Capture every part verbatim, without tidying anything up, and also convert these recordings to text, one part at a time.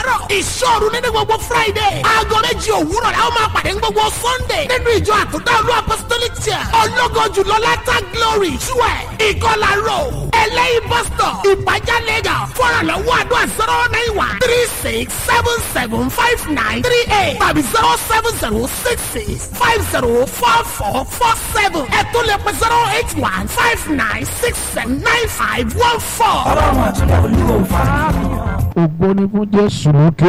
àárọ̀. ìṣòro nínú gbogbo Friday. aago méjì òwúrọ̀ la ó máa pàdé ní gbogbo Sunday. nínú ìjọ àtúndá olú apostolic church. ológo jùlọ látà glory twelve ìkọlà road. ẹlẹ́yìn bus stop ìpàjá Lagos. fọ́nrànlọ́wọ́ àdúrà zero nine one three six seven seven five nine three eight tàbí zero seven zero six six five zero four four four seven. ẹ tó lè pe zero eight one five nine six seven nine five one four. ọlọ́run àtúndà olúwo fa. ògo ni fún Jésù lókè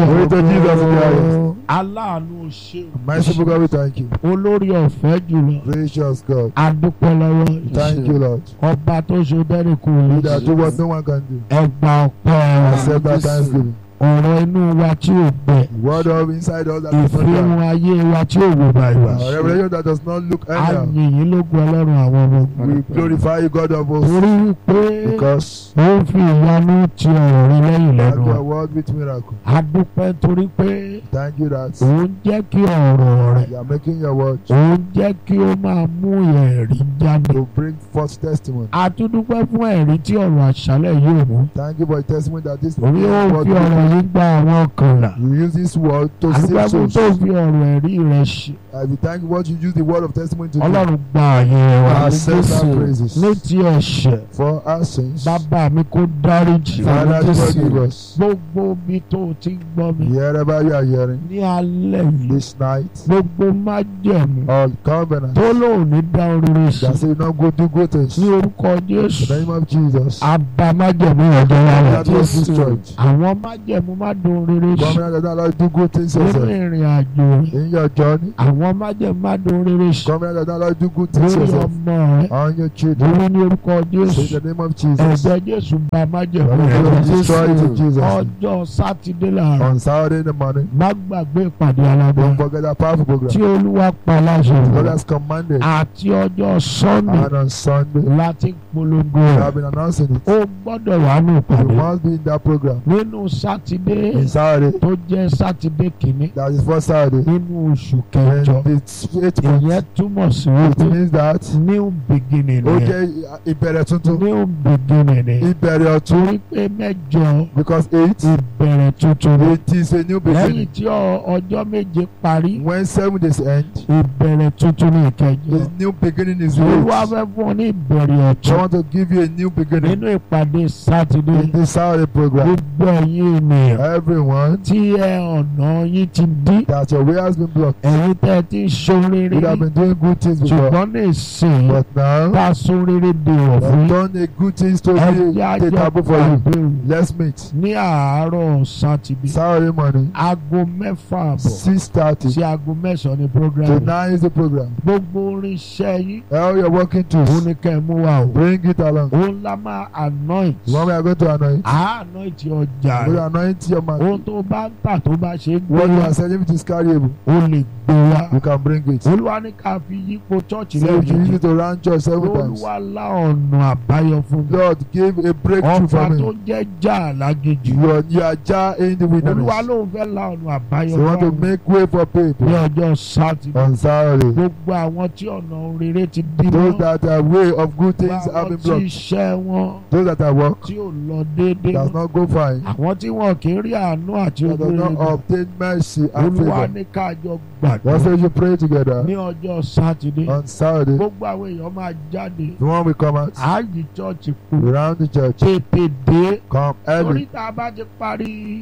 ọ̀run. aláàánú ṣe o. Merciful God, we thank you. olórí ọ̀fẹ́ jùlọ. Gracious God, adúpẹ́ lọ́wọ́. thank you, Lord. ọba tó ṣe bẹ́ẹ̀ kò You lè that ṣe. do what no one can do. ẹgbà ọpẹ́ Accept our thanksgiving. ọ̀rọ̀ inú wa tí ò gbẹ. Word of inside us that does not ìfihàn die. ayé wa tí ò wò báyìí. Our revelation that does not look a anyhow. yìn yín lógo ọlọ́run àwọn ọmọ We ogun. glorify you, God of hosts, torí wípé because ó fi ìyanu ti ọ̀rọ̀ rí lẹ́yìn you have lẹ́nu your wa. word with miracle. a dúpẹ́ torí pé Thank you that òun jẹ́ kí ọ̀rọ̀ rẹ̀ you are making your word òun jẹ́ kí ó máa mú ẹ̀rí jáde. to bring forth testimony. a tún dúpẹ́ fún ẹ̀rí tí ọ̀rọ̀ àṣálẹ̀ yóò mú. Thank you for the testimony that this orí ó word fi ọ̀rọ̀ yìí gba àwọn kan là. you use this word to a dúpẹ́ save fún souls. tó fi ọ̀rọ̀ ẹ̀rí rẹ̀ ṣe. I will thank you what you use the word of testimony to do. ọlọ́run gba àyè wa Accept our praises. ní ti ẹ̀ṣẹ̀ For our sins, bàbá mi kó dáríjì. Father, forgive us. gbogbo bí tó o ti ń gbọ́ mi Wherever you are hearing ní alẹ́ yìí this night, gbogbo májẹ̀mú all covenants tó lóun ní dá oríire sí that say you not go do good things. ní In orúkọ Jésù the name of Jesus, àbá májẹ̀mú ọjọ́ wa rẹ̀. that was destroyed. àwọn májẹ̀mú má dún oríire sí Covenant that not allow you to do good things nínú yourself. ìrìn àjò rẹ̀. In your journey, àwọn májẹ̀mú má dún oríire sí covenant that not allow you to do good things lórí yourself. ọmọ rẹ̀. On your children, lórí ní orúkọ say Jésù in the name of Jesus. ẹ̀jẹ̀ Jésù bà májẹ̀mú Lord, rẹ̀ Lord, destroy it in jẹ́. Jesus' name. ọjọ́ sátidé làárọ̀ On Saturday in the morning, má gbàgbé ìpàdé don't alágbára forget that powerful program. tí Olúwa pa láṣẹ God rẹ̀. has commanded, àti ọjọ́ Sunday and on Sunday, láti polongo we rẹ̀. have been announcing it. ó gbọ́dọ̀ wà ní You ìpàdé must be in that program. nínú sátidé In Saturday, tó jẹ́ sátidé kìíní that is for Saturday. nínú oṣù kẹjọ. And it's eight ìyẹn months. túmọ̀ sí It wípé means that new beginning ó ni jẹ́ ìbẹ̀rẹ̀ tuntun. new beginning ni Ìbẹ̀rẹ̀ ọ̀tun. torí pé mẹ́jọ Because eight, ìbẹ̀rẹ̀ tuntun ni. it is a new lẹ́yìn beginning. tí ọ- ọjọ́ méje parí When seven days end, ìbẹ̀rẹ̀ tuntun ní ìkẹjọ. the new beginning is Olúwa eight. fẹ́ fún ọ ní ìbẹ̀rẹ̀ I ọ̀tun want to give you a new beginning nínú ìpàdé sátidé. in this Saturday program. gbogbo ẹ̀yin ènìyàn Everyone, tí ẹ ọ̀nà yín ti dí. that your way has been blocked. ẹ̀yin tẹ́ ẹ ti ń ṣoríire You have been doing good things before, ṣùgbọ́n ní ìsìn but now tá a ṣoríire dèrò you fún have done a good things to ẹ be jẹ́ a àjọ taboo for you. pàdé Let's meet ní àárọ̀ sátidé Saturday morning, aago mẹ́fà àbọ̀ six thirty sí aago mẹ́sàn-án ní program to nine is the program. gbogbo oríṣẹ́ yín All your working òun tools, ni kẹ́ ẹ mú wa o bring it along. òun la máa anoint The one we are going to anoint, à anoint ọjà we rẹ̀ anoint your ohun man. tó bá ń tà tó bá ṣe é gbé What you wá are selling, it is carryable. o lè gbé wá You can bring it. olúwa ní ká fi yípo chọ́ọ̀chì So if you use lẹ́ẹ̀mejì it to round church seven times, olúwa lá ọ̀nà àbáyọ fún mi Lord, give a breakthrough ọba for tó me. jẹ́ jà lágejù You are, you are jar in the olúwa wilderness. ló ń fẹ́ lá ọ̀nà àbáyọ So you want to fún mi make way for ní people ọjọ́ sátidé on Saturday. gbogbo àwọn tí ọ̀nà rere ti dí Those mọ́ that are way of good things have àwọn been tí blocked. iṣẹ́ wọn Those that are work tí ò lọ déédéé does mọ́ not go fine. àwọn tí wọn kì í rí àánú àti That does ojúrere not obtain mercy and olúwa favor. ní kájọ That's gbàdúrà why you pray together ní ọjọ́ sátidé on Saturday. gbogbo àwọn èèyàn máa jáde The one we come out ààyè chọ́ọ̀chì kù around the church. tètè dé Come torí early. tá a bá ti parí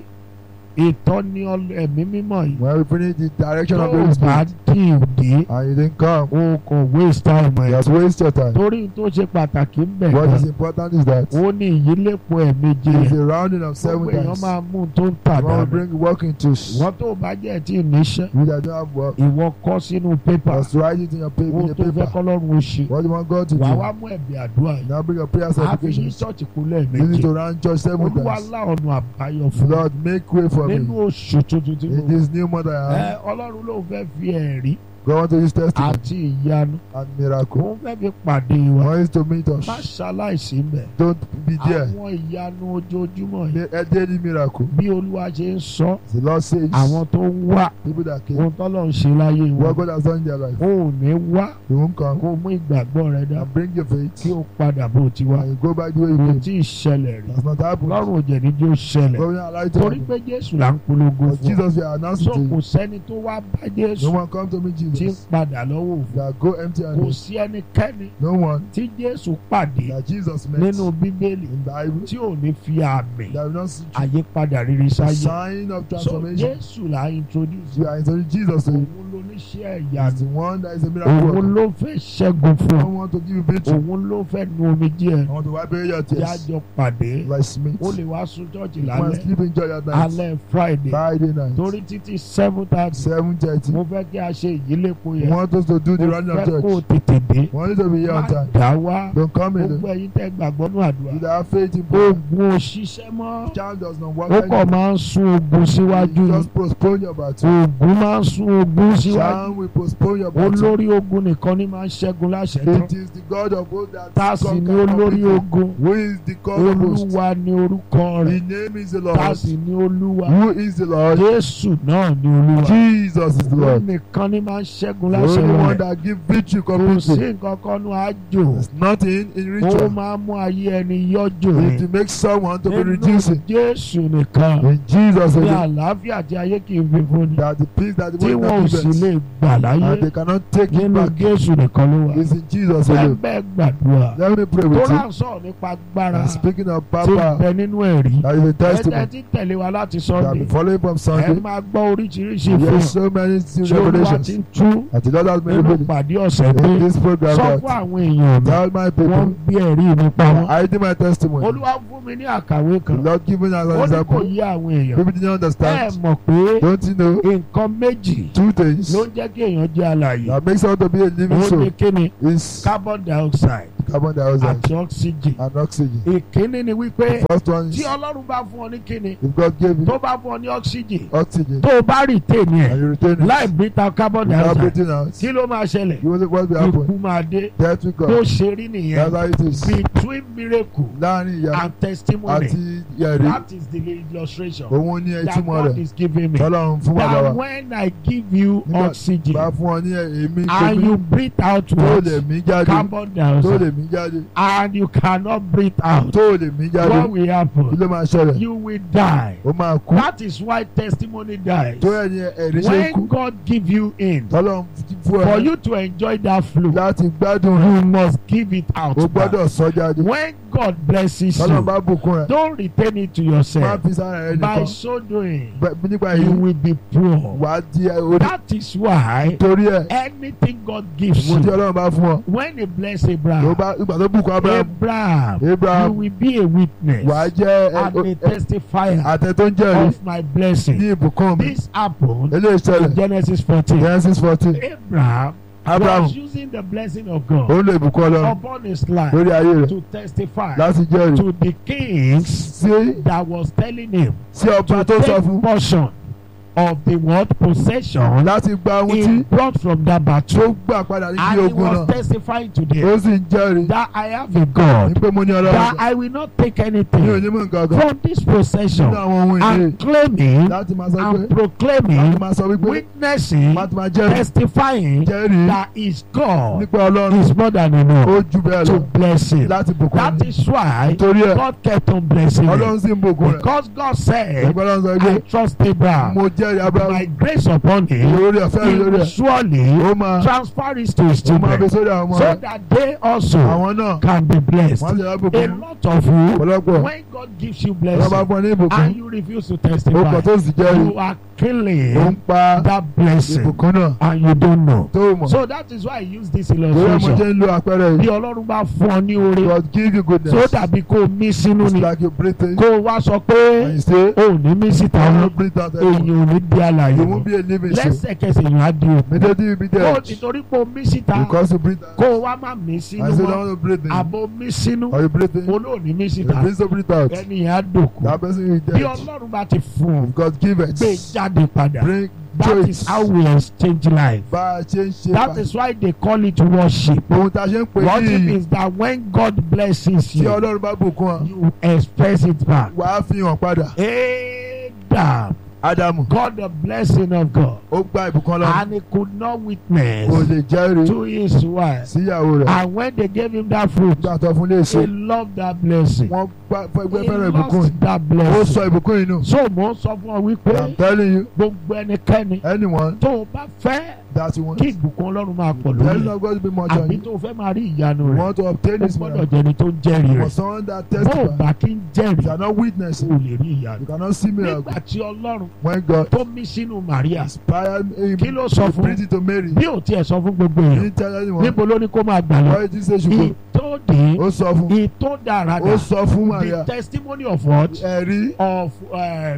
ìtọ́ni ọl- ẹ̀mí mímọ́ yìí When we finish the direction tó of the o Holy bá Spirit dì í dé and you didn't come, o kò waste time you ẹ̀ just waste your time. torí tó ṣe pàtàkì ń bẹ̀ What is gan important is that ó ní ìyílépo ẹ̀méje it's a rounding of seven gbogbo èèyàn times. máa mú un tó ń tà You want to dànù bring working tools. ìwọ́n tó bá jẹ́ tí ì níṣẹ́ You that don't have work, ìwọ kọ sínú pépà just write it in your paper. In ohun your tó fẹ́ paper. kọ́lọ́run ó ṣe What do you want God to wà wá do? mú ẹ̀bì àdúrà yìí Now bring your prayer àfi yí supplications. ṣọ́ọ̀ṣì kú You need lẹ́ẹ̀mejì to round church seven olúwa times. lá ọ̀nà àbáyọ fún mi Lord, make way for nínú me oṣù tuntun tí mo in this new month I ẹ am. ọlọ́run ló fẹ́ fi ẹ̀rí God wants to use testimony àti ìyanu. and miracle. Òun fẹ́ fi pàdé wa. Wants to meet us. Má ṣaláìsí mbẹ̀. Don't be there. Àwọn ìyanu ojoojúmọ́ yìí. A daily miracle. Bí Olúwa ṣe ń sọ. The Lord says, Àwọn tó ń wá. people that came, Ohun tọ́lọ̀ ń ṣe láyé what wọn. God has done in their life, O ò ní wá. you won't come Kó o mú ìgbàgbọ́ rẹ dá. and bring your faith Kí o padà bó o ti wá. and you go back the way you Kò came. tí ì ṣẹlẹ̀ rí. That's not happened. Lọ́rùn òjẹ̀ ní jó ṣẹlẹ̀. God will not allow it to Torí happen. pé Jésù là ń polongo But fún ọ. Jesus will announce So it to kò you. sẹ́ni tó wá bá Jésù No one come to meet tí ń Jesus padà lọ́wọ́ òfin. that go empty Kò handed. sí ẹnikẹ́ni No one tí Jésù pàdé that Jesus met nínú Bíbélì in Bible tí ò ní fi àmì that will not see àyípadà rere the sáyé. sign of So transformation. Jésù là ń introduce. You are introducing Jesus to you. Òun ló níṣẹ́ He's ìyanu. the one that is a miracle Òun worker. ló fẹ́ ṣẹ́gun fún I ọ. want to give you victory. Òun ló fẹ́ nu omijé ẹ. I want to wipe away your tears. Jájọ pàdé. Like Smith. Ó lè wá sùn chọ́ọ̀chì You want to lálẹ́. sleep in joy at night. Alẹ́ Friday. Friday night. Torí títí seven thirty. seven thirty. Mo fẹ́ kí a ṣe ìyílépo You yẹn. want us to do the Mo rounding of fẹ́ kó o church. tètè dé. You want you to be here on Má time. dá wá. Don't come in. Gbogbo ẹ̀yin tẹ́ gbàgbọ́ ní àdúrà. You that have faith in prayer. Ogun òṣìṣẹ́ mọ́. Child does not work. Ó kọ̀ máa ń sún ogun síwájú You ni. just postpone your battle. Ogun máa ń sún ogun síwájú. Child will postpone your battle. Olórí ogun nìkan ni máa ń ṣẹ́gun láṣẹ tán. It is the God of hosts that Ta sì ni conquer olórí people. ogun. Who is the God of hosts? Olúwa ni orúkọ His rẹ̀. name is the Ta Lord. sì ni Olúwa. Who is the Lord? Jésù náà ni Olúwa. Jesus is the Òun Lord. nìkan ni máa ń ṣẹ́gun The láṣẹ only one rẹ̀. that gives victory Kò sí completely. nǹkan kan nú àjò. There's nothing in Ó ritual. máa ń mú ayé ẹni yọjò It ni. makes someone to be Nínú reducing. Jésù nìkan In Jesus' ní name, àlàáfíà tí ayé kì í fi fún ni. that the peace that the Tí world wọn ò sì cannot lè give gbà láyé. and they cannot take it Nínú back. Jésù nìkan ló wà. It's in Jesus' name. Ẹgbẹ́ gbàdúrà. Let me pray Tó with rà you. ń sọ̀rọ̀ nípa agbára And speaking of tí ń power, bẹ nínú ẹ̀rí. that is a Ẹ̀jẹ̀ testimony tí ń tẹ̀lé wa láti that Sunday. be following from Ẹ Sunday. máa gbọ́ oríṣiríṣi There fún are so many tí Olúwa ti revelations ń tú that the Lord has made nínú revealed ìpàdé ọ̀sẹ̀ in pé this program. sọ fún That àwọn èèyàn mi. tell my Wọ́n ń people, gbé ẹ̀rí mi pamọ́. I did my testimony. Olúwa fún mi ní àkàwé The kan. Lord giving us an Ó ní kò example. yí àwọn èèyàn. People didn't Ẹ understand. mọ̀ pé Don't you know? nǹkan méjì Two things ló ń jẹ́ kí èèyàn jẹ́ alààyè. that makes someone to be a living Ó ní soul kíni is carbon dioxide carbon dioxide àti oxygen. and oxygen. Ìkíní ni wípé First one tí is Ọlọ́run bá fún ọ ní kíni if God gave you tó bá fún ọ ní oxygen oxygen tó o bá retain and ẹ̀ you retain it láì bíta carbon without dioxide breathing out, kí ló máa ṣẹlẹ̀? you know what will happen? Ikú máa dé. Death will Bó come. ṣe rí nìyẹn That's how it is. between miracle Láàrin ìyá and testimony. àti yẹ̀rí, That is the illustration òun ní that ẹtúmọ̀ God rẹ̀. is giving me. Tọ́lọ́run fún bàbá That wa. when I give you Nígbà oxygen bá fún ọ ní èémí and tóbi you breathe out tó what? lè mí jáde, Carbon tó dioxide lè mí jáde, and you cannot breathe out. tó lè mí jáde, What will kí happen? ló máa ṣẹlẹ̀? You will die. Ó máa kú. That is why testimony dies. Tó ẹni ẹ̀rí ṣe When kú. God give you in, Tọ́lọ́run fún for ẹ you to enjoy that flow, láti gbádùn rẹ̀. you must give it out. O back. gbọ́dọ̀ sọ jáde. When God blesses Tọ́lọ́run you, bá bùkún rẹ̀. don't retain it to Má yourself. fi sára rẹ̀ By nìkan. so doing, Bẹ́- Nípa you èyí, will be poor. wà á di orí. That is why Torí ẹ̀, anything God gives mo tí you, Ọlọ́run bá fún ọ. when He bless Tó Abraham, bá ìgbà tó bùkún Abraham, Abraham, you Abraham will be a witness wà á jẹ́ ẹ- and a ẹ- testifier àtẹ tó ń jẹ́rìí of my blessing. ní ìbùkún mi. This happened Eléyìí in ṣẹlẹ̀. Genesis fourteen. Genesis fourteen. Abraham Abraham was using the blessing of God òun lè bùkún Ọlọ́run upon his life lórí ayé rẹ̀ to testify láti jẹ́rìí to the kings sí that was telling him sí ọba to tó sọ take fún portion of the word possession láti gba ohun tí he brought from that tó battle, gbà padà ní and bí he ogun was náà. testifying to Ó them sì ń jẹ́rìí that I have a ní God, pé mo ní Ọlọ́run that I will not take mi ò anything ní mú nǹkan kan from this possession, nínú àwọn ohun ìní and claiming láti máa sọ pé and proclaiming, láti máa sọ wípé witnessing, láti máa jẹ́rìí testifying jẹ́rìí that his God nípa Ọlọ́run is more than enough ó ju bẹ́ẹ̀ to lọ bless him. láti bùkún That mi. is why Torí ẹ̀ God kept on blessing Ọlọ́run him. sì ń bùkún rẹ̀. Because God said, Ẹgbẹ́ Ọlọ́run sọ I pé trust Abraham. mo jẹ́rìí Abraham My grace upon him, lórí ọ̀fẹ́ mi he lórí will ẹ̀. surely Ó máa transfer it to his ó máa fi children sórí àwọn ọmọ so rẹ̀. that they also Àwọn náà can be blessed. wọ́n ti yà A bùkún lot of you, ọ̀pọ̀lọpọ̀. when God gives you Ọlọ́run bá blessing fún ọ ní ìbùkún. and you refuse to Ó kọ̀ testify, tó sì jẹ́rìí. you are Ó ń killing pa that blessing ìbùkún náà and you don't know. tó mọ̀. So that is why I use this Lórí ọmọ illustration. jẹ́ ń lo àpẹẹrẹ Bí yìí. Ọlọ́run bá fún ọ ní oore, God give you goodness. tó dàbí kó o mí sínú It's ni, like you breathe in kó o wá sọ and pé you say o ò ní mí síta I wọn, will breathe out anymore. èèyàn ò ní di alààyè You mọ́. won't be a living soul. Lẹ́sẹ̀kẹsẹ̀ èèyàn á di òkú. Immediately you be Kó o dead nítorí pé o mí síta, because you breathe out. kó o wá má mí sínú I say don't mọ́, want to breathe in àbò mí sínú, or you breathe in. o lóò ní mí You síta, breathe to breathe out. ẹni yẹn á dòkú. That person is Bí dead. Ọlọ́run bá ti fún ọ, God give it. gbé jáde padà. Bring That is how we exchange life. bá a ṣe ń ṣe That is why they call it worship. ohun tá a ṣe ń pè Worship ní is that when God blesses tí you, Ọlọ́run bá bùkún ọ you express it back. wà á fi hàn padà. Adam Ádámù got the blessing of God, ó gba ìbùkún Ọlọ́run and he could not kò witness lè jẹ́rìí to his wife. síyàwó rẹ̀ And when they gave him that fruit, nígbà tó fún léèṣe he loved that blessing. wọ́n gbẹ́ He fẹ́ràn ìbùkún lost that ó blessing. sọ ìbùkún yìí nù. So mo ń sọ fún ọ I'm wípé telling you gbogbo ẹnikẹ́ni anyone tó o bá fẹ́ that you want kí ìbùkún Ọlọ́run máa pọ̀ there is lórí not going to be much on àbí you tó o fẹ́ máa rí ìyanu you rẹ̀, want to obtain o this gbọ́dọ̀ miracle jẹ́ni tó ń jẹ́rìí for rẹ̀. someone that Bó o testify bá kí ń you jẹ́rìí, are not witnessing o lè rí you ìyanu. cannot see miracle Nígbà tí Ọlọ́run when God tó mí sínú Màríà, inspired him kí ló sọ to fún bring it to Mary bí ò tiẹ̀ sọ fún gbogbo he èèyàn, didn't tell anyone níbo ló ní kó máa gbà lọ? why did he say she go Ìtòdì ó sọ fún ìtòdà ó rádà, sọ fún the Maria testimony of what? ẹ̀rí Of um,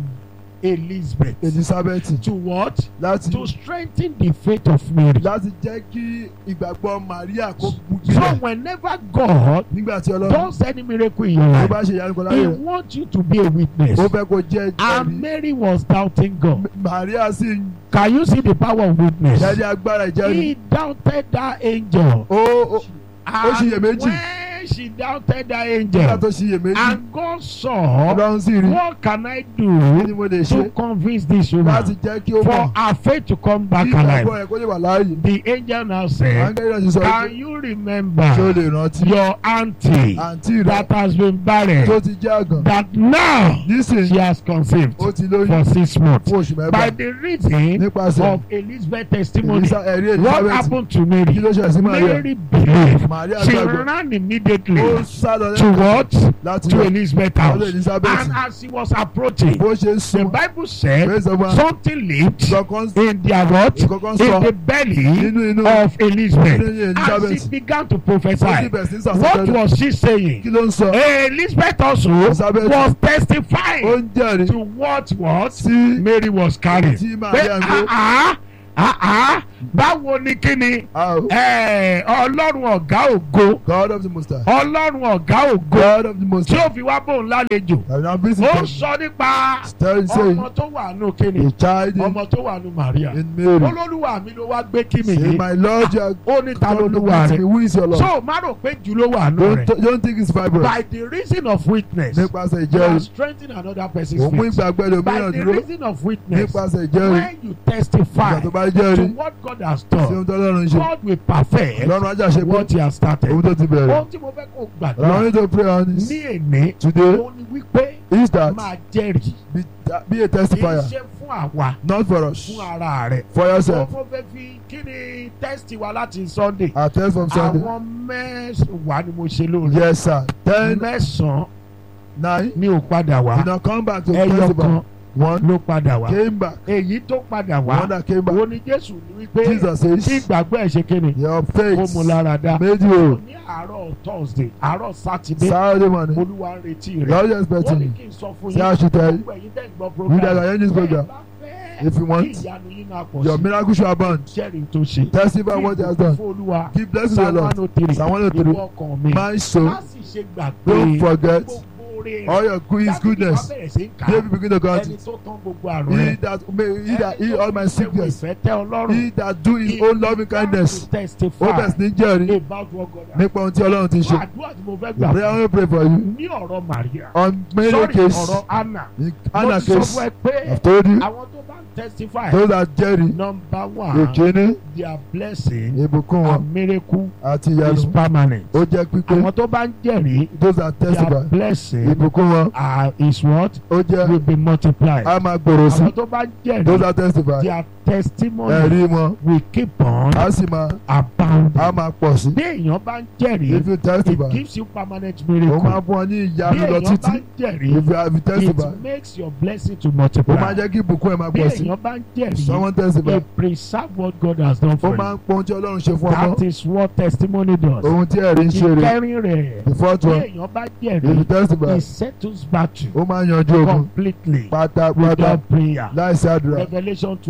Elizabeth. Elizabeth To what? láti To strengthen the faith of Mary. láti jẹ́ kí ìgbàgbọ́ Maria kó So gbilẹ̀ whenever God nígbà tí Ọlọ́run does any miracle in your tó life, bá ṣe ìyanu kan He láyé rẹ̀ wants you to be a witness. ó fẹ́ kó jẹ́ And jẹ́rìí Mary was doubting God. Maria sì ń Can you see the power of witness? jẹ́rìí agbára ìjẹ́rìí He doubted that angel. ó ó And ṣiyèméjì. when she doubted that nígbà angel, tó ṣiyèméjì and God saw, Ọlọ́run sì rí what can I kí ni do mo lè ṣe to convince this láti woman jẹ́ kí ó for mọ̀ her faith to come back kí ìgbàgbọ́ alive? rẹ̀ kó lè wà láàyè The angel now said, áńgẹ́lì náà ti sọ can pé you ṣé o remember lè rántí your auntie àǹtí rẹ̀ that has been tó barren, ti jẹ́ àgàn that now nísìnyí she has conceived ó ti lóyún for six months? fún oṣù By mẹ́fà the reason nípasẹ̀ of Elizabeth's testimony, Elisa- ẹ̀rí what Elizabeth happened to kí Mary? ló ṣẹlẹ̀ sí Maria Mary believed. Maria She gbàgbọ́ ran immediately ó sá lọ to what? láti To lọ Elizabeth's lọ́dọ̀ house. Elizabeth And as he was approaching, bó ṣe ń the sún Bible said praise the man something leaped kankan in their what? kankan sọ In the belly nínú inú of Elizabeth. nínú As Elizabeth she began to ó sì prophesy, bẹ̀rẹ̀ sí what sàṣẹ́fẹ́rẹ́ was she saying? kí ló ń sọ Elizabeth also Elizabeth was ó testifying ń jẹ́rìí to what what sí Mary was carrying. tí Pé Maria ń gbé ah ah ah báwo ni kí ni How? eh, Ọlọ́run ọ̀gá ògo God of the Most High Ọlọ́run ọ̀gá ògo God of the Most tí High ó fi wá bóun lálejò. I now visit Ó them sọ nípa tell saying ọmọ tó wà nù kíni a child in, ọmọ tó wà nù Maria. in Mary Olólùwà mi ló wá gbé kí mi say yìí. my Lord you are Ó ní ta come to lolúwa meet me rẹ̀. who is your Lord So má rò pé jù ló wà nù don't rẹ̀. don't think it's fibroid By the reason of witness, nípasẹ̀ you are ìjẹ́rìí strengthening another person's òun mú faith. ìgbàgbẹ́ By lòmíràn the dúró reason of witness, nípasẹ̀ ìjẹ́rìí when you testify ìgbà tó bá to jẹ́rìí what God has sí done, ohun tó lọ́run ṣe God will perfect lọ́run ajá ṣe pé what he has started. ohun tó ti bẹ̀rẹ̀ Ohun tí mo fẹ́ kó I gbàdúrà need to pray on this ní èní, today ó ní wípé is that máa jẹ́rìí. be, be a Kì í testifier ṣe fún àwa, not for us fún ara rẹ̀. for yourself Mo fẹ́ fi kí ni tẹ́sítì wa láti Sunday. our test from Sunday Àwọn mẹ́sàn-án ni mo ṣe lóore. yes sir ten Mẹ́sàn-án nine ni ò padà wá. you now come back to Ẹyọ testify kan one ló padà wá. came back Èyí tó padà one wá. that came back Ó ní Jésù ní wípé Jesus kí says ìgbàgbọ́ ẹ̀ ṣe kí ni? your Kó faith mu lára dá. made you Ní àárọ̀ Thursday, àárọ̀ Saturday, Saturday morning Olúwa ń retí rẹ̀. Lord is Ó ní expecting kí n sọ fún say I should tell you gbogbo ẹ̀yin tẹ́ ń gbọ́ you that program. are in this program Bẹ́ẹ̀ bá fẹ́ if you want kí ìyanu yín máa pọ̀ your sí. miracle should abound Jẹ́rìí tó ṣe. testify what he has done Fún Olúwa. give blessings to the Psalm Lord one oh three. Psalm one oh three Ìwọ ọkàn mi. my soul Má sì ṣe gbàgbé don't forget gbogbo oore all rẹ̀. your good his goodness Dábìlì wá bẹ̀rẹ̀ sí ń kà á. David begin to count Ẹni it tó tán gbogbo àrùn he rẹ̀. that may he that he all my sickness Ìfẹ́ tẹ́ Ọlọ́run. he that do his own loving kindness To testify ó bẹ̀ sí ní jẹ́rìí about what God has nípa ohun tí Ọlọ́run ti ṣe Àdúrà tí mo fẹ́ the gbà prayer I fún wan pray for you ní ọ̀rọ̀ Maria. on many Sorry, case ọ̀rọ̀ Anna. in Mo Anna ti sọ case fún ẹ pé I've told you àwọn tó bá ń testify. those that jẹ́rìí Number one, èkéní their blessing ìbùkún wọn and miracle àti is ìyanu permanent. ó jẹ́ pípé Àwọn tó bá ń jẹ́rìí, those that their testify blessing ìbùkún wọn uh, is what ó jẹ́ will be multiplied. a máa gbòòrò sí Àwọn tó bá ń those jẹ́rìí, that testify their testimony ẹ̀rí wọn will keep on a sì máa a abounding. máa pọ̀ sí Bí èèyàn bá ń jẹ́rìí, if you it testify gives you permanent ó máa miracle. fún ọ ní Bí ìyanu lọ èèyàn bá títí ń jẹ́rìí, if you have testify it makes your blessing to ó máa multiply. jẹ́ kí ìbùkún ẹ̀ máa Bí pọ̀ sí èèyàn bá ń jẹ́rìí, someone testify it preserve what God has done ó for máa you. ń pọ́n tí Ọlọ́run ṣe fún That ọmọ is what testimony does. ohun tí ẹ̀rí ń ṣe rè Ìkẹrin rẹ̀, the fourth bí one èèyàn bá if you jẹ́rìí, testify it settles battle ó máa yanjú ogun completely pátápátá without prayer. láìsí àdúrà Revelation twelve. Revelation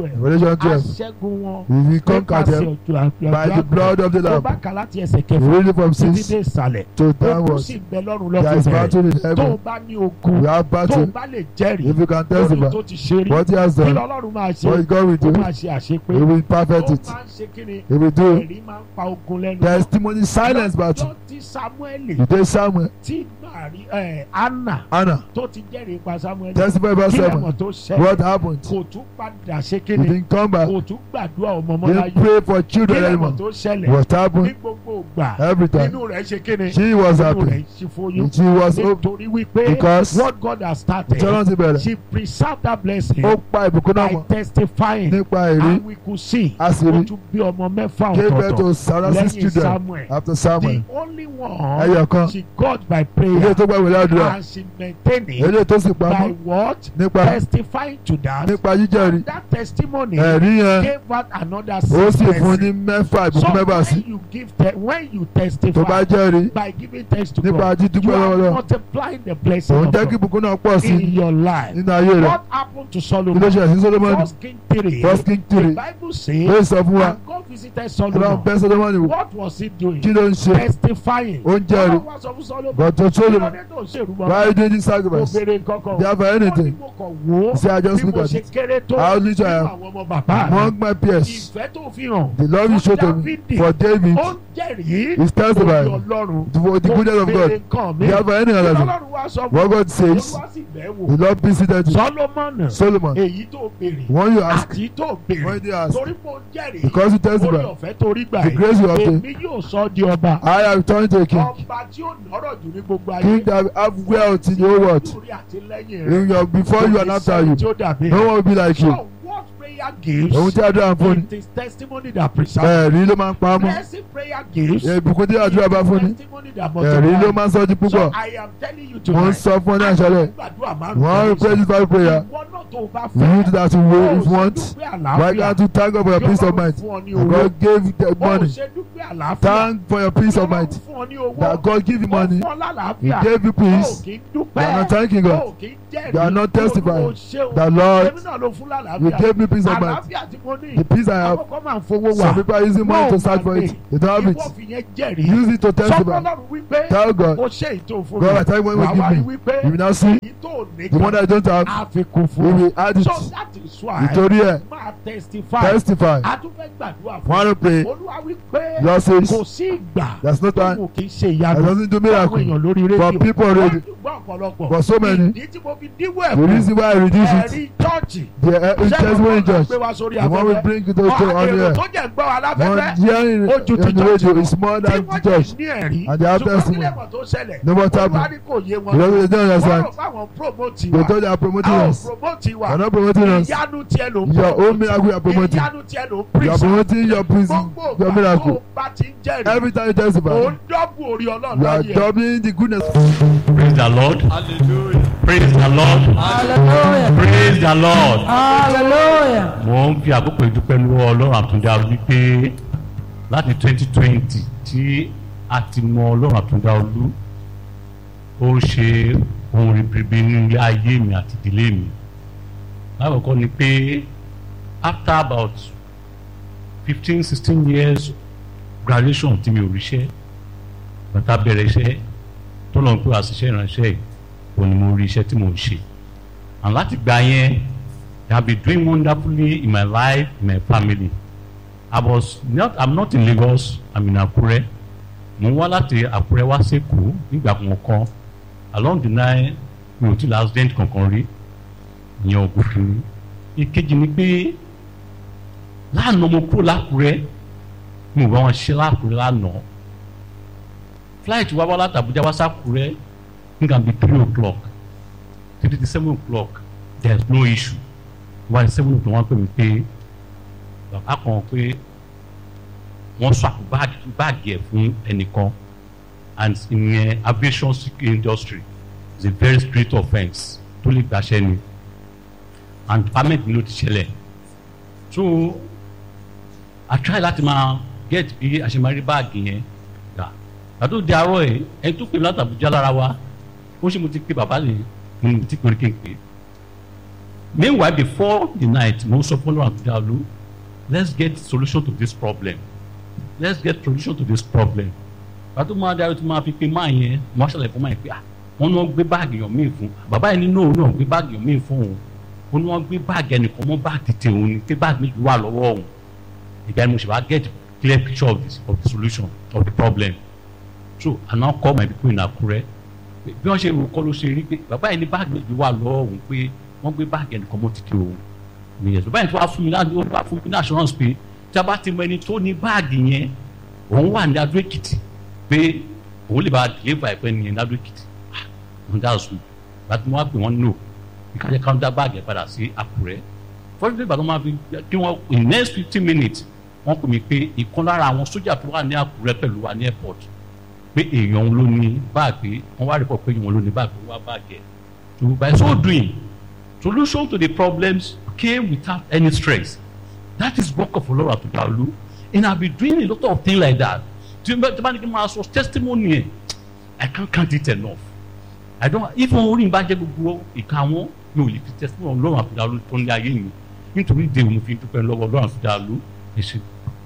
Revelation twelve. aṣẹ́gun wọn If you conquer nípasẹ̀ them ọjọ́ àjọ by the blood of the tó Lamb, bá kà láti ẹsẹ̀ you kẹfà read it from títí six dé ìsàlẹ̀ to ogun downwards. sì ń bẹ lọ́run There is lọ́kùnrin battle in tó o heaven. bá ní ogun We have tó o battle. bá lè jẹ́rìí If you can lórí testify tó ti ṣe rí what he has kí done, lọ́lọ́run máa ṣe what God will ó do, máa ṣe àṣepé he will ó perfect it. máa ń ṣe kí ni He will do. ẹ̀rí máa ń pa ogun lẹ́nu Testimony silence battle. lọ́jọ́ tí Sámúẹ́lì You take Samuel, tí Màrí ẹ̀ Anna Anna, tó ti jẹ́rìí pa Sámúẹ́lì testify about kí lẹ́mọ̀ Samuel. tó ṣẹlẹ̀ What happened? kò tún padà ṣe He kéde didn't come back. kò tún gbàdúrà ọmọ He mọ́láyé didn't pray for kí children lẹ́mọ̀ anymore. tó ṣẹlẹ̀ What ní happened? gbogbo ìgbà Every time. nínú rẹ̀ ṣe kéde She was nínú rẹ̀ happy. ṣe foyún She was hope nítorí wípé because what God has started Tọ́lá ti bẹ̀rẹ̀. she preserved that blessing Ó pa ìbùkún náà by mọ́ testifying nípa èrí. and we could see A sì ó rí. tún bí ọmọ mẹ́fà Gave birth to ọ̀tọ̀ọ̀tọ̀ Sarah six lẹ́yìn children Samuel after Samuel. the only one Ẹyọ kan. she got by Ilé prayer tó gbà wẹ̀lẹ́ àdúrà. and she maintained it Ilé tó sì by pamọ́ what nípa testifying to that nípa jíjẹ́rìí. and that testimony Ẹ̀rí yẹn gave out another ó six sì fún blessings. ní mẹ́fà So ìbùkún mẹ́fà sí. when you give te when you Tó bá testify jẹ́rìí by giving thanks to nípa God dídúpẹ́ you lọ́wọ́ are Ọlọ́run. multiplying the blessing Òun of jẹ́ kí God ìbùkún náà pọ̀ sí in your life. nínú ayé rẹ̀. What happened to Kí ló Solomon? ṣe ẹ̀sìn Solomoni? First King three. First King The three. Bible Ó says sọ fún wa. and God visited Ọlọ́run Solomon. bẹ́ Solomoni wò. What was he doing? Kí ló ń ṣe? Testifying. Ó ń jẹ́rìí. Ọlọ́run wá sọ fún Solomon. But to Kí ló Solomon, dé tó ń ṣèrúbọ? why you doing this Mo sacrifice? béèrè nǹkankan. They have Ó ní anything. mo kàn wò ó He said, I just bí look mo at ṣe it. kéré tó How little I nínú am. àwọn ọmọ bàbá mi. Among my peers, Ìfẹ́ tó fi hàn. the love you show to me for David Ó ń jẹ́rìí. is testified Lórí Ọlọ́run. for the goodness of Mo God. béèrè nǹkan mi. They have any other thing. Ọlọ́run wá sọ fún What mi. God says, Olúwa sì bẹ̀ wò. the Lord visited you. Solomon Solomon, èyí tó béèrè when you ask, àti tó when béèrè you ask, torí mo jẹ́rìí because you orí testify, ọ̀fẹ́ torí gbà the grace you obtain, èmi yóò sọ ọ́ di ọba I am turning to a king. ọba tí ó nọ́rọ̀ jù ní gbogbo ayé King that have wealth in your world. lórí àtìlẹ́yìn In rẹ̀ your, before you and after you. tí ó dàbí No one will be like you. so what prayer gives Ohun tí àdúrà ń fún ni. it is testimony that preserves Ẹ̀rí ló máa ń pa á mọ́. blessing prayer gives Ìbùkún tí àdúrà bá fún ni. testimony that Ẹ̀rí ló multiplies máa ń sọ di so púpọ̀. I am telling you Wọ́n ń tonight sọ fún ọ ní àṣálẹ̀. gbàdúrà máa ń Wọ́n ń pray this Bible prayer. ìwọ náà tó o bá You fẹ́ need that to will if you want. dúpẹ́ Why àlàáfíà can't you thank God for your peace of mind? fún ọ ní That owó God gave you the ó money. ṣe dúpẹ́ àlàáfíà Thank for your peace of mind. fún ọ ní owó That God give you money. ó fún ọ He lálàáfíà gave you ó peace. kì í You dúpẹ́ are not thanking God. ó kì í jẹ́rìí You are not testifying. ó ṣeun. The Lord, èmi náà ló fún you lálàáfíà gave me peace of mind. àlàáfíà tí mo ní The peace I have. àwọn kan máa ń fowó wà Some people are using money to search for it. They don't have ìwọ it. fi yẹn jẹ́rìí Use it to sọ́kọ́ testify. lọ́rùn wípé Tell God, ó ṣe ètò fún God, I tell you what wàá you wá rí give me. wípé You will now see èyí tó ní the one that I don't have. àfikún We fún will add it. so that is why Nítorí ẹ̀, máa testify testify. a tún fẹ́ gbàdúrà fún Want to pray. olúwa wípé Lord says, kò sí ìgbà there's no tó time. wò kì í ṣe That ìyanu doesn't do fún àwọn miracle. èèyàn lórí rédíò For people already. wọ́n gbọ́ ọ̀pọ̀lọpọ̀ For so many. ìdí tí mo fi díwọ̀ The ẹ̀kọ́ reason why I reduce it, ẹ̀rí chọ́ọ̀chì the uh, testimony church, gbé wa sórí the one we afẹ́fẹ́ bring to those to on èrò here. tó jẹ́ gbọ́ wa One láfẹ́fẹ́ hearing Ó ju on ti the church radio lọ. is more tí than wọ́n the jẹ́ church. ní ẹ̀rí And they have ṣùgbọ́n testimony. kílẹ̀ mọ̀ tó ṣẹlẹ̀ No what olúwa happened. ní kò yé wọn Because they don't wọ́n understand. rò fáwọn promote They wa thought they are promoting àwọn us. promote wa They are not promoting us. ìyanu tiẹ̀ ló ń Your own promote. miracle you are promoting. ìyanu tiẹ̀ ló ń You are preach promoting your prison, gbogbo your ìgbà tó miracle. o bá ti ń jẹ́rìí Every time you ò testify, ń dọ́bù orí ọlọ́run you are láyé ẹ̀. doubling the goodness. Praise the Lord. Hallelujah. Praise the Lord. Hallelujah. Praise the Lord. Hallelujah. Mo ń fi àkókò ìdúpẹ́ lọ́wọ́ Ọlọ́run Àtúndá wípé láti twenty twenty tí a ti mọ Ọlọ́run Àtúndá Olú ó ń ṣe ohun ribiribi ní ilé ayé mi àti ìdílé mi. Lákọ̀ọ́kọ́ ni pé after about fifteen sixteen years graduation tí mi ò ríṣẹ́ bàtà bẹ̀rẹ̀ iṣẹ́ tó lọ́n pé àṣìṣe ìránṣẹ́ yìí òun ni mo rí iṣẹ́ tí mo ń ṣe. And láti gbà yẹn I have been doing wonderfully in my life, in my family. I was not, I'm not in Lagos, I'm in Akure. Mo wá láti Akure wá sẹ́kọ̀ọ́ nígbà kankan. Along the line, mi ò tí la accident kankan rí. Ìyẹn ògùn kìíní. Ìkejì ni pé lánàá mo kúrò lákùrẹ́. Mi ò bá wọn ṣe lákùrẹ́ lánàá. Flight wá wá láti Abuja wá sákùrẹ́. It can be three o'clock. Three to seven o'clock. There is no issue. Why seven o'clock wọ́n pè mí pé bàbá kan pé wọ́n sọ àpò báàgì báàgì ẹ̀ fún ẹnìkan and in uh, aviation industry is a very strict offence tó lè gbàṣẹ ni and department mi ló ti ṣẹlẹ̀ so I try láti máa get bí a ṣe máa rí báàgì yẹn gbà gbàtó di àárọ̀ ẹ̀ ẹni tó pè mí láti Àbújá lára wa ó ṣe mo ti pè bàbá lè mo ti pè é kéèké meanwhile before the night mo sọ fún Ọlọ́run àtúndà olú let's get solution to this problem let's get solution to this problem pàtó máa darí tó máa fi pé máa yẹn mo ṣàlàyé fún máa yẹn pé ah wọn ní wọn gbé báàgì yàn míì fún bàbá yẹn nínú òun náà gbé báàgì yàn míì fún òun wọn ní wọn gbé báàgì ẹnìkan mọ́ báàgì tètè òun ni pé báàgì méjì wà lọ́wọ́ òun ìgbà ni mo ṣe wá get clear picture of this of the solution of the problem so I now call my people in Akure bí wọ́n ṣe rò kọ́ ló ṣe rí pé bàbá yẹn ní báàgì méjì wà lọ́wọ́ òun pé wọ́n gbé báàgì ẹnìkan mọ́ tètè òun nìyẹn bàbá yẹn tó wá fún mi láti wá fún mi ní assurance pé tí a bá ti mọ ẹni tó ní báàgì yẹn òun wà ní Adó Èkìtì pé òun lè bá deliver ẹ̀pẹ́ nìyẹn ní Adó Èkìtì wọn dá sùn bàtí wọn pè wọn nò ìkàjẹ kan dá báàgì ẹ padà sí Àkúrẹ́ fọlọ́dún ìgbà tó máa fi kí wọ́n in next fifteen minutes wọ́n pè mí pé ìkan lára àwọn sójà tó wà ní Àkúrẹ́ pẹ̀lú wa ní airport pé èèyàn òun ló ní báàgì wọ́n wá report pé èèyàn ló ní báàgì wọ́n wá báàgì ẹ̀ so by so doing solution to the problems came without any stress that is work of Ọlọ́run àtúndà olú and I be doing a lot of things like that tí wọ́n bá ní kí n máa sọ testimony yẹn I can't count it enough. I don't even orí ìbá jẹ́ gbogbo ìka wọn mi ò lè fi testimony Ọlọ́run àtúndà olú tó ní ayé mi nítorí ìdè òun fi dúpẹ́ lọ́wọ́ Ọlọ́run àtúndà olú ẹ̀ṣẹ̀.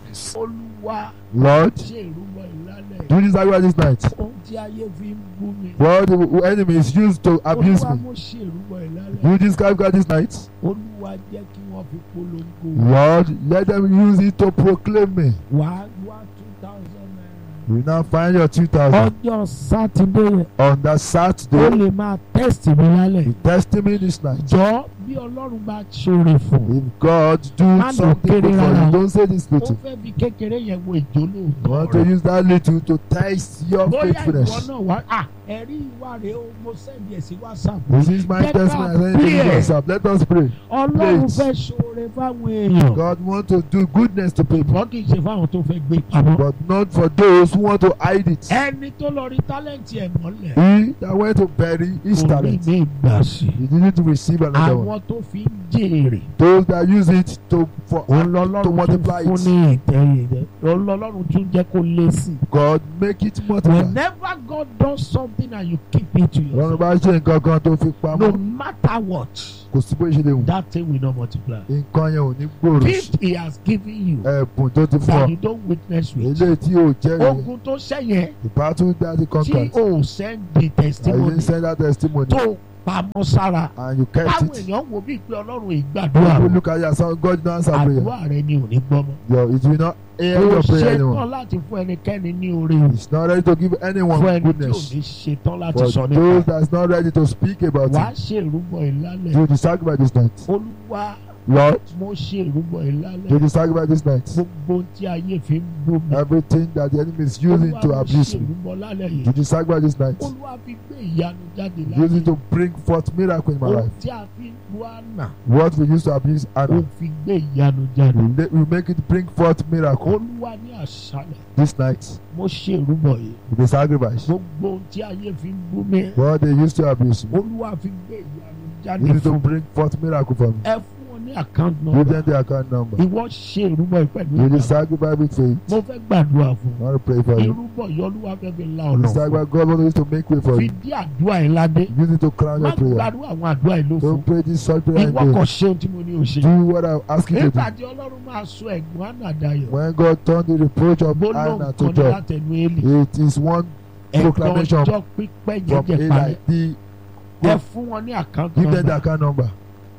Olúwa Lord, ṣe ìrúbọ ìlàlẹ̀. do this sacrifice this night. Ohun tí ayé fi ń bú mi. What the enemies used to abuse Olúwa me. mo ṣe ìrúbọ ìlàlẹ̀. Do this sacrifice this night. Olúwa jẹ́ kí wọ́n fi polongo. Lord, let them use it to proclaim me. Wàá wá two thousand naira. You now find your two thousand Ọjọ́ Sátidé yẹn. on that Ó Saturday. lè máa tẹ́sítì mi lálẹ́. The testimony this night. Jọ bí Ọlọ́run bá ṣoore fún. If God do Má lò something kéré good for rárá. you, don't say this Ó little. fẹ́ fi kékeré yẹn wo ìjó You want lóòótọ́ to rẹ̀. use that little to test your Bóyá ìwọ faithfulness. náà wá à ẹ̀rí ìwà rẹ̀ ó mo sẹ́ndì ẹ̀ sí WhatsApp. This is my Let testimony. us I send it to pray. WhatsApp. Let us pray. Ọlọ́run Please. fẹ́ ṣoore fáwọn èèyàn. God want to do goodness to people, Wọ́n kì í ṣe fáwọn tó fẹ́ gbé pamọ́. but not for those who want to hide it. Ẹni tó lọ rí tálẹ́ǹtì ẹ̀ mọ́lẹ̀. He that went to bury his Kò ní talent, ní ìgbà sí. he didn't receive another one. Àwọn tó fi ń jèrè. Those that use it to for Òun to lọ́lọ́run tún multiply fún it, ní ìtẹ̀yìn rẹ̀. Òun lọ́lọ́run tún jẹ́ kó lé sí. God make it multiply. Whenever God does something and you keep it to Ọlọ́run yourself, bá ṣe nǹkan kan tó fi no pamọ́, matter what, kò sí bó ṣe lè wù. that thing will not multiply. Nǹkan yẹn ò ní gbòòrò sí. Gift he has given you Ẹ̀bùn tó ti fún that ọ, you don't witness with. eléyìí tí yóò jẹ́ rẹ̀, Ogun tó ṣẹ̀yẹn the battle that he tí conquered, o send the and testimony you send that testimony tó pamọ́ sára. and you kept Báwo it. èèyàn wo bí pé Ọlọ́run ìgbàdúrà People rẹ̀? look at you and say, God don't answer prayer. Àdúrà rẹ̀ ni ò ní gbọ́ mọ́. Your, it will not hear Kò your prayer ṣetán anymore. láti fún ẹnikẹ́ni ní oore o. It's not ready to give anyone Fún ẹni tí ò goodness. ní ṣetán láti But sọ those nípa. that's not ready to speak about Wàá it, ṣe ìrúbọ ìlálẹ̀. do the sacrifice this night. Olúwa Lord, mo ṣe ìrúbọ do ìlálẹ̀. the sacrifice this night. Gbogbo ohun tí ayé fi ń bú mi. Everything that the enemy is using Olúwa to mo abuse ṣe me, ìrúbọ lálẹ́ do yìí. the sacrifice this night. Olúwa fi gbé ìyanu jáde Use láyé. it to bring forth miracle in my Ohun life. tí a fi ń bú àná. What we used to abuse Ó Anna, fi gbé ìyanu jáde. we le- we make it bring forth miracle Olúwa ní àṣálẹ̀. this night Mo ṣe ìrúbọ yìí. with the sacrifice. Gbogbo ohun tí ayé fi ń bú mi. What they used to abuse me, Olúwa fi gbé ìyanu jáde use it to fún mi. bring forth miracle for me. Ẹ fún wọn ní account Give number. them the account number. Ìwọ ṣe ìrúbọ yìí pẹ̀lú Do the ìgbà. sacrifice with faith. Mo fẹ́ gbàdúrà fún I want to pray for you. ìrúbọ yìí Olúwa fẹ́ fi la The ọ̀nà fún. sacrifice God wants to make way for Fi you. dí àdúrà yìí ládé. Use it to crown Má your prayer. gbàdúrà àwọn àdúrà yìí ló fún. Don't pray this short prayer in Ìwọ kò vain. ṣe ohun tí mo ní o ṣe. Do what I ask you to do. Nígbà tí Ọlọ́run máa sọ ẹ̀gbọ́n ànàdayọ̀. When God turned the reproach of Gbólóhùn Anna kan to ní Job, látẹnu Élì. it is one Ẹ̀gbọ́n proclamation ọjọ́ pípẹ́ yẹn from jẹ́ parẹ́. Eli. The, Ẹ fún wọn ní account give them the number. account number.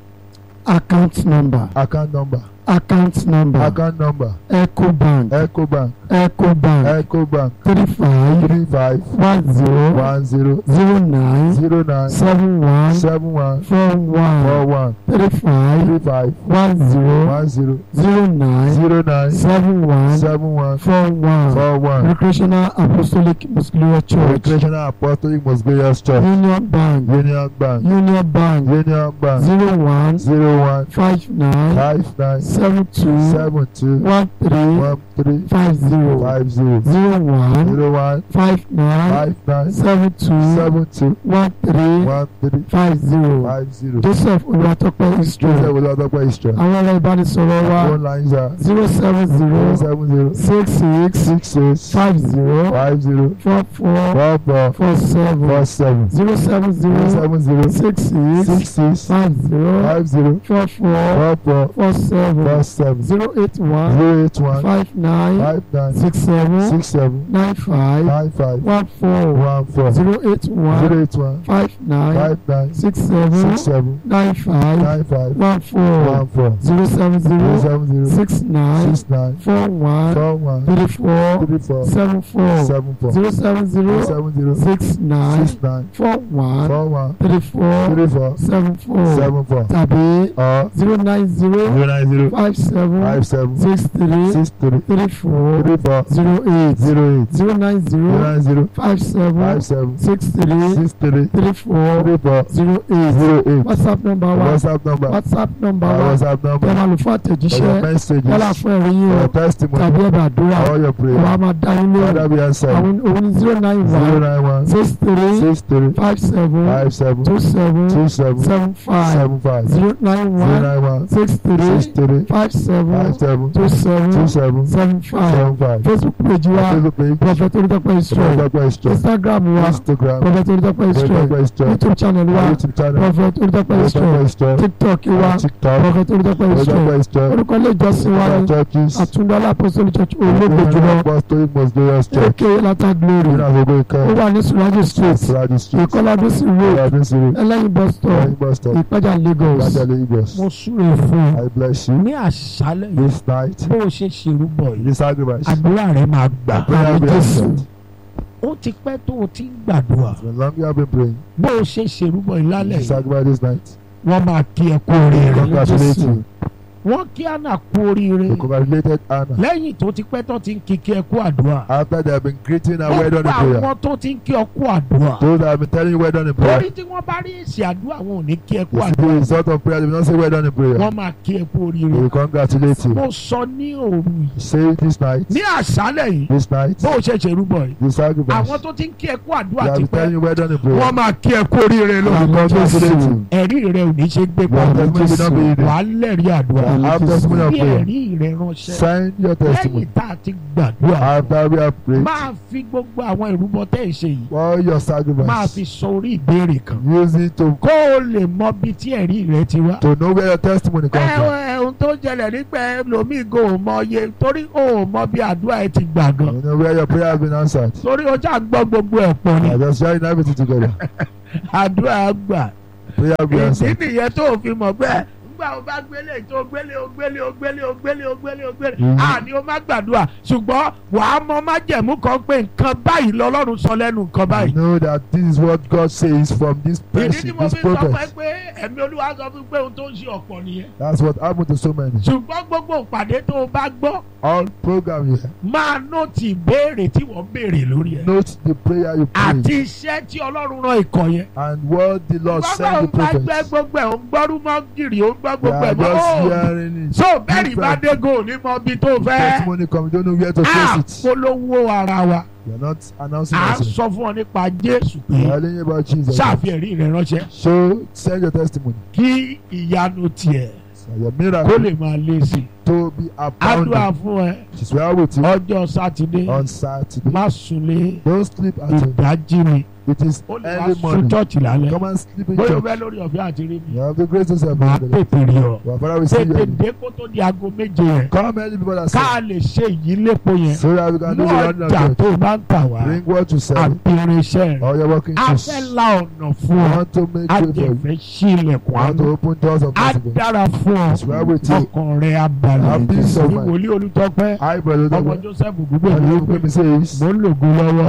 account number Account number. account number Account number. Ecobank Ecobank. Ecobank Ecobank. three five Three five one zero one zero zero nine zero nine seven one seven one four four one one three five three five one zero one zero zero nine zero nine seven one seven one four one four one. Recreational Apostolic Muscular Church Recreational Apostolic Mosgarius Church. Union Bank Union Bank. Union Bank Union Bank. zero one Zero one five nine five nine seven two seven two one three one three five zero zero five zero zero one zero one five nine five nine seven two seven two one three one three five zero five zero. Joseph Olúwatópẹ́ Israel. Joseph Olúwatópẹ́ Israel. àwọn ọ̀rọ̀ ìbánisọ̀rọ̀ wa Phone lines are zero seven zero zero seven zero six six six six five zero five zero four four four four four seven four seven zero seven zero zero seven zero six six six six five zero five zero four four four four four seven four seven zero eight one zero eight one five nine five nine six seven six seven nine five nine five one four one four zero eight one zero eight one five nine five nine six seven six seven nine five nine five one four one four zero seven zero zero seven zero six nine six nine four one four one three four three four seven four seven four zero seven zero zero seven zero six nine six nine four one four one three four three four seven four seven four tàbí or zero nine zero zero nine zero five seven five seven six three six three three four three four zero eight zero eight zero nine zero zero nine zero five seven five seven six three six three three four three four zero eight zero eight whatsapp number wa WhatsApp number whatsapp number our wa WhatsApp number ẹ máa lò fún for your àtẹ̀jíṣẹ́ messages yálà fún ẹ̀rí yín for o your testimony tàbí ẹ̀bà àdúrà all your wa prayer máa dá yín lóhùn Father be answered àwọn òun ni zero nine zero one nine one six three six three five seven five seven two seven two seven seven five seven five zero nine zero one nine one six six three three five seven five seven two two seven seven seven five seven five facebook page wa Facebook page prophet Olúwatópẹ́ Israel Olúwatópẹ́ Israel instagram wa Instagram prophet Olúwatópẹ́ Israel Olúwatópẹ́ Israel youtube channel wa YouTube channel prophet Olúwatópẹ́ Israel Olúwatópẹ́ Israel tiktok wa TikTok prophet Olúwatópẹ́ Israel Olúwatópẹ́ Israel orúkọ ilé ìjọsìn wa ni churches àtúndọ́lá apostolic church olóògbé jùlọ Apostolic Most Glorious Church aka lata glory nínú àgbègbè ó ìkẹ́ wà ní suraji street Suraji Street ìkọládúsí road Ọ̀làdúnsìrì ẹlẹ́yin bus stop Ẹ̀yìn bus stop ìpẹ́jà lagos Ìbàdàn Lagos mo súre fún ọ I bless you ní àṣálẹ́ yìí this night bó o ṣe ṣèrúbọ yìí this sacrifice àdúrà rẹ máa gbà. prayer be Jésù. answered ó ti pẹ́ tó o ti ń gbàdúrà the long you have been praying bó o ṣe ṣèrúbọ yìí lálẹ́ this yìí sacrifice this night wọ́n máa kí ẹ kú oríire. congratulate you wọ́n kí Anna kú oríire you congratulated Anna lẹ́yìn tó ti pẹ́ tó ti ń kí kí ẹ kú àdúrà. after they have been greeting her well done gbogbo in prayer àwọn tó ti ń kí ọ kú àdúrà. those that have been telling you well done in prayer torí tí wọ́n bá rí èsì àdúrà wọn ò ní kí ẹ kú you see the àdúrà. result of prayer they will not say well done in prayer wọ́n máa kí ẹ kú they oríire. will congratulate you mo sọ ní òru yìí say this night ní àṣálẹ́ yìí this night bó o ṣe ṣèrúbọ yìí the sacrifice àwọn tó ti ń kí ẹ kú they àdúrà have ti been telling pẹ́ you well done in prayer wọ́n máa kí ẹ kú oríire they will lónìí. congratulate you ẹ̀rí rẹ ò ní ṣe gbé your pamọ́. testimony will not be hidden wà á lẹ́rìí àdúrà. have testimony of bí prayer ẹ̀rí rẹ ránṣẹ́ send your testimony lẹ́yìn tá a ti gbàdúrà after we have prayed máa fi gbogbo àwọn ìrúbọ tẹ́ ẹ̀ ṣe yìí all your máa fi sacrifice sọ orí ìbéèrè kan use it to kó o lè mọ bí tí ẹ̀rí rẹ ti wá. to know where your testimony come ẹ from ẹ ohun tó jẹlẹ̀ nípa ẹlòmíì kò mọ iye torí o ò mọ bí àdúrà ẹ ti gbà gan you know where your prayer has been answered torí o já gbọ́ gbogbo ẹ̀ pọ̀ ni I just sharing everything together àdúrà gbà prayer be ìdí answered nìyẹn tó o fi mọ̀ bẹ́ẹ̀ nígbà o bá gbélé tó o gbélé o gbélé o gbélé o gbélé o gbélé o gbélé Mhm. àní o má gbàdúrà ṣùgbọ́n wàá mọ májẹ̀mú kan pé nǹkan báyìí lọ́lọ́run sọ lẹ́nu nǹkan you báyìí. know that this is what God says from this ìdí tí person mo this fi sọ pé prophet pé ẹ̀mí olúwa sọ fún pé ohun tó ń ṣe ọ̀pọ̀ nìyẹn. that's what happened to so many ṣùgbọ́n gbogbo ìpàdé tó o bá gbọ́ all program you have máa nóòtì ìbéèrè tí wọ́n béèrè lórí ẹ̀. note the prayer you pray àti iṣẹ́ tí ọlọ́run rán ikọ̀ yẹn. and what the Lord gbogbo send òun the bá gbẹ prophet gbogbo ẹ̀ òun gbọ́rú mọ́ gírì òun gbọ́ they gbogbo ẹ̀ are mọ́ just ó. hearing it so bẹ́ẹ̀ni bá different dégò ní mọ ibi tó fẹ́. testimony come you don't know where to place it àpolówó ara wa. you are not announcing à ń yourself sọ fún ọ nípa Jésù you are pé telling you about Jesus ṣàfihàn ẹ̀rí rẹ̀ ránṣẹ́ so send your testimony kí ìyanu tiẹ̀ so your kó miracle lè máa lé sí i. to be àdúrà abounding fún ẹ it is well with you ọjọ́ sátidé on Saturday má sunlé don't sleep at home ìdájí ni it is ó lè wá early sun morning chọ́ọ̀chì lálẹ́ come and sleep in bóyá o church fẹ́ lórí ọ̀fẹ́ àti rí mi you have the grace to serve máa God tètè rí ọ our father will see you tètè early dé kó tó di aago méje yẹn come early before that ká service lè ṣe ìyílépo yẹn so that we can do mú the running ọjà of tó church bá ń tà wá bring what to sell àti irinṣẹ́ rẹ̀ all your working a tools fẹ́ la ọ̀nà fún we ọ want to make a way for jẹ́ you fẹ́ ṣí ilẹ̀kùn we want to àánú open doors of a possible dára fún ọ it's well with you ọkàn rẹ̀ abalẹ̀ Have peace of ní mind. wòlíì Olútọ́pẹ́ I brother ọmọ Dọ́gba Joseph gbogbo and you ìlú pay me says mo ń lògo lọ́wọ́